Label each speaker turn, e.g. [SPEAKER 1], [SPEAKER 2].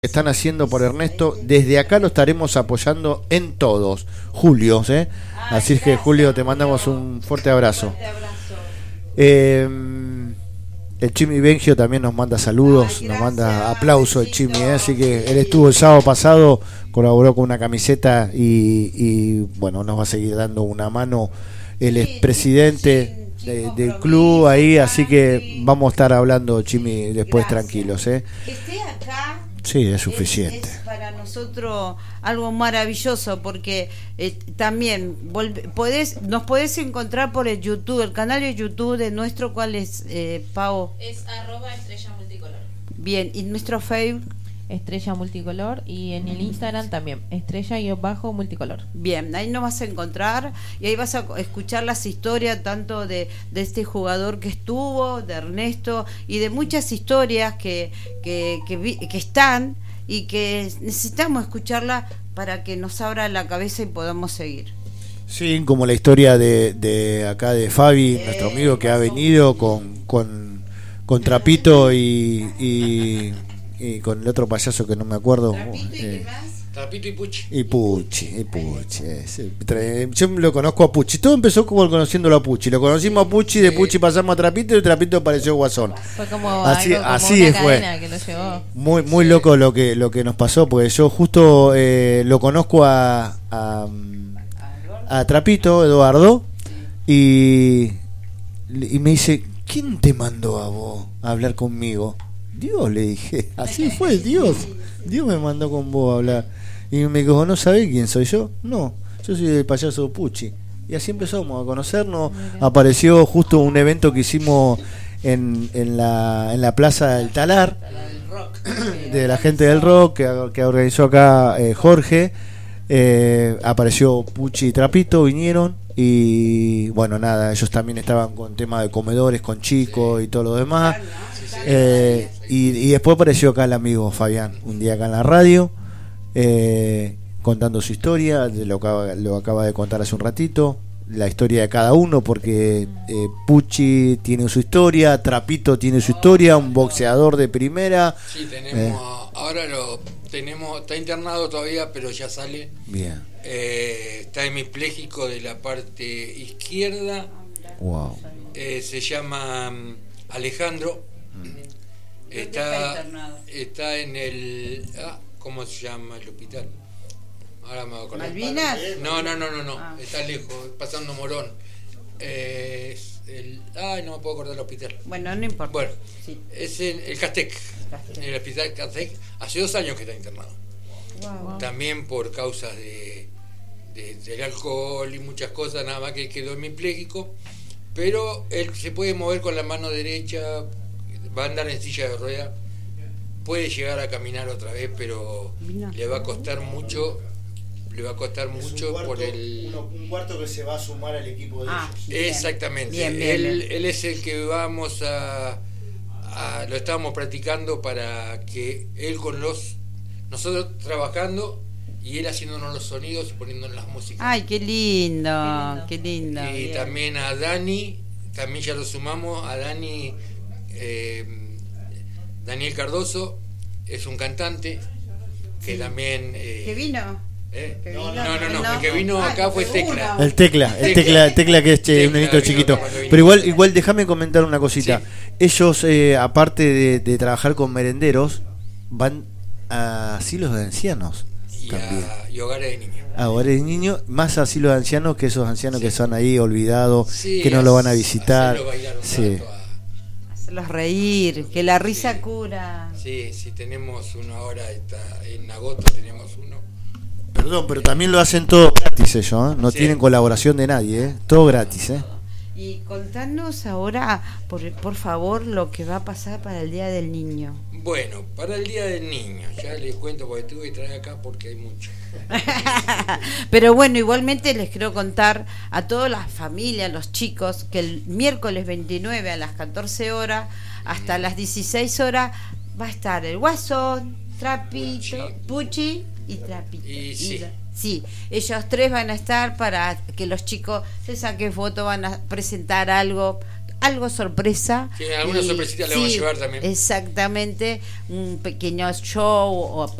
[SPEAKER 1] están haciendo por Ernesto. Desde acá lo estaremos apoyando en todos. Julio, ¿eh? Así es que Julio, te mandamos un fuerte abrazo. El Chimi Bengio también nos manda saludos, nos manda aplausos el Chimi, así que él estuvo el sábado pasado, colaboró con una camiseta y bueno, nos va a seguir dando una mano. Él es presidente del club ahí, así que vamos a estar hablando, Chimi, después tranquilos.
[SPEAKER 2] Que esté acá.
[SPEAKER 1] Sí, es suficiente.
[SPEAKER 2] Es para nosotros algo maravilloso porque también nos podés encontrar por el YouTube, el canal de YouTube de nuestro, ¿cuál es, Pau?
[SPEAKER 3] Es @estrella multicolor.
[SPEAKER 2] Bien, y nuestro Facebook.
[SPEAKER 3] Estrella multicolor, y en el Instagram también, estrella_multicolor.
[SPEAKER 2] Bien, ahí nos vas a encontrar y ahí vas a escuchar las historias tanto de este jugador que estuvo, de Ernesto, y de muchas historias que están y que necesitamos escucharla para que nos abra la cabeza y podamos seguir.
[SPEAKER 1] Sí, como la historia de acá de Fabi, nuestro amigo que ha venido con Trapito y con el otro payaso que no me acuerdo.
[SPEAKER 4] Trapito y Puchi.
[SPEAKER 1] Y Puchi. Yo lo conozco a Puchi. Todo empezó como conociéndolo a Puchi. Lo conocimos a Puchi, de Puchi pasamos a Trapito y de Trapito apareció Guasón.
[SPEAKER 3] Fue como
[SPEAKER 1] así
[SPEAKER 3] una
[SPEAKER 1] fue.
[SPEAKER 3] Cadena que lo llevó.
[SPEAKER 1] Muy loco lo que nos pasó, porque yo justo lo conozco a Trapito, Eduardo, y me dice, ¿quién te mandó a vos a hablar conmigo? Dios, le dije, así fue, Dios me mandó con vos a hablar. Y me dijo, ¿no sabés quién soy yo? No, yo soy el payaso Puchi. Y así empezamos a conocernos. Apareció justo un evento que hicimos en la plaza del Talar, de la gente del rock que organizó acá Jorge. Apareció Puchi y Trapito, vinieron. Y bueno, nada, ellos también estaban con tema de comedores, con chicos y todo lo demás. Y después apareció acá el amigo Fabián, un día acá en la radio, contando su historia, lo acaba de contar hace un ratito, la historia de cada uno, porque Puchi tiene su historia, Trapito tiene su historia, un boxeador de primera.
[SPEAKER 4] Sí, tenemos, ahora lo tenemos, está internado todavía, pero ya sale.
[SPEAKER 1] Bien.
[SPEAKER 4] Está hemipléjico de la parte izquierda.
[SPEAKER 1] Wow.
[SPEAKER 4] Se llama Alejandro. Está en el ¿cómo se llama el hospital? Ahora me voy a acordar.
[SPEAKER 2] ¿Malvinas?
[SPEAKER 4] No. Está lejos, pasando Morón. No me puedo acordar del hospital.
[SPEAKER 2] Bueno, no importa.
[SPEAKER 4] Bueno,
[SPEAKER 2] sí.
[SPEAKER 4] Es el Castec. El hospital Castec. Hace 2 años que está internado.
[SPEAKER 2] Wow.
[SPEAKER 4] También por causas del alcohol y muchas cosas, nada más que quedó hemipléjico. Pero él se puede mover con la mano derecha, va a andar en silla de rueda, puede llegar a caminar otra vez, pero le va a costar mucho. Por
[SPEAKER 1] un cuarto que se va a sumar al equipo de ellos.
[SPEAKER 2] Bien.
[SPEAKER 4] Exactamente.
[SPEAKER 2] Bien.
[SPEAKER 4] Él es el que vamos lo estábamos practicando para que él nosotros trabajando y él haciéndonos los sonidos y poniéndonos las músicas.
[SPEAKER 2] Ay, qué lindo.
[SPEAKER 4] Y
[SPEAKER 2] Bien.
[SPEAKER 4] también a Dani, también ya lo sumamos, a Dani, Daniel Cardoso, es un cantante que también...
[SPEAKER 2] ¿Qué vino?
[SPEAKER 4] No, el que vino acá fue Tecla.
[SPEAKER 1] El Tecla que es un nenito chiquito. Pero igual déjame comentar una cosita. Sí. Ellos, aparte de trabajar con merenderos, van a asilos de ancianos
[SPEAKER 4] y hogares de niños.
[SPEAKER 1] Hogares de niños, más asilos de ancianos, que esos ancianos que están ahí olvidados, que no lo van a visitar.
[SPEAKER 2] Hacerlos reír, que la risa cura.
[SPEAKER 4] Sí, tenemos uno ahora, en agosto tenemos uno.
[SPEAKER 1] Perdón, pero también lo hacen todo gratis ellos, ¿eh? No tienen colaboración de nadie, todo gratis, ¿eh?
[SPEAKER 2] Y contanos ahora, por favor, lo que va a pasar para el Día del Niño.
[SPEAKER 4] Bueno, para el Día del Niño, ya les cuento porque tuve que traer acá porque hay mucho.
[SPEAKER 2] Pero bueno, igualmente les quiero contar a todas las familias, los chicos, que el miércoles 29 a las 14 horas hasta las 16 horas va a estar el Guasón, Trapito, Puchi y Trapito. Sí, ellos 3 van a estar para que los chicos se saquen fotos, van a presentar algo algo sorpresa.
[SPEAKER 4] Sí, alguna sorpresita le vamos a llevar también.
[SPEAKER 2] Exactamente, un pequeño show o